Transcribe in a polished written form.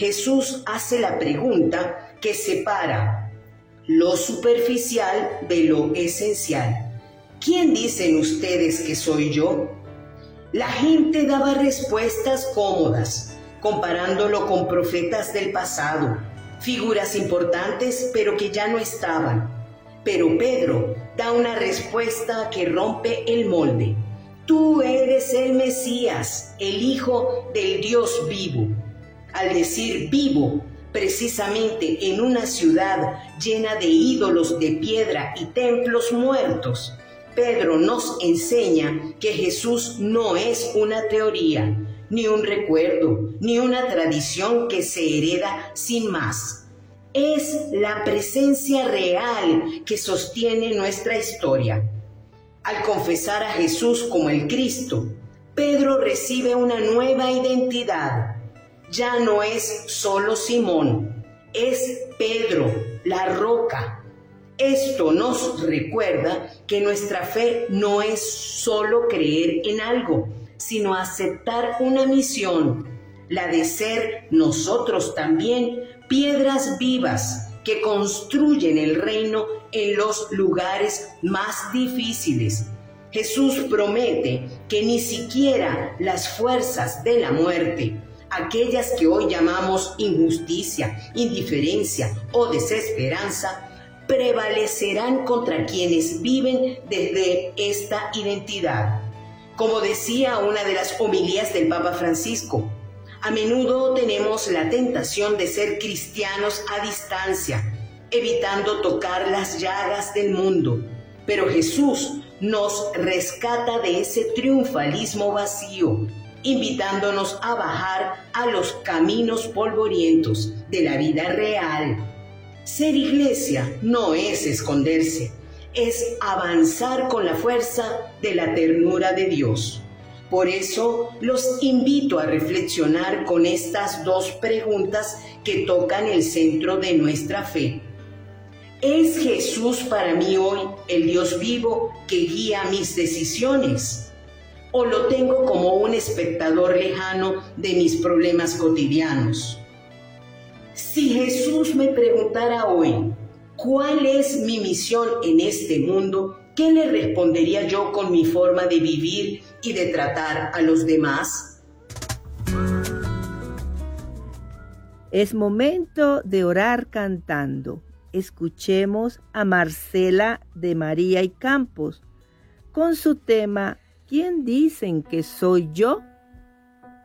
Jesús hace la pregunta que separa lo superficial de lo esencial. ¿Quién dicen ustedes que soy yo? La gente daba respuestas cómodas, comparándolo con profetas del pasado, figuras importantes pero que ya no estaban. Pero Pedro da una respuesta que rompe el molde. Tú eres el Mesías, el Hijo del Dios vivo. Al decir vivo, precisamente en una ciudad llena de ídolos de piedra y templos muertos, Pedro nos enseña que Jesús no es una teoría, ni un recuerdo, ni una tradición que se hereda sin más. Es la presencia real que sostiene nuestra historia. Al confesar a Jesús como el Cristo, Pedro recibe una nueva identidad. Ya no es solo Simón, es Pedro, la roca. Esto nos recuerda que nuestra fe no es solo creer en algo, sino aceptar una misión, la de ser nosotros también piedras vivas que construyen el reino en los lugares más difíciles. Jesús promete que ni siquiera las fuerzas de la muerte, aquellas que hoy llamamos injusticia, indiferencia o desesperanza, prevalecerán contra quienes viven desde esta identidad. Como decía una de las homilías del Papa Francisco, a menudo tenemos la tentación de ser cristianos a distancia, evitando tocar las llagas del mundo, pero Jesús nos rescata de ese triunfalismo vacío, invitándonos a bajar a los caminos polvorientos de la vida real. Ser iglesia no es esconderse, es avanzar con la fuerza de la ternura de Dios. Por eso los invito a reflexionar con estas dos preguntas que tocan el centro de nuestra fe. ¿Es Jesús para mí hoy el Dios vivo que guía mis decisiones? ¿O lo tengo como un espectador lejano de mis problemas cotidianos? Si Jesús me preguntara hoy, ¿cuál es mi misión en este mundo? ¿Qué le respondería yo con mi forma de vivir y de tratar a los demás? Es momento de orar cantando. Escuchemos a Marcela de María y Campos con su tema ¿Quién dicen que soy yo?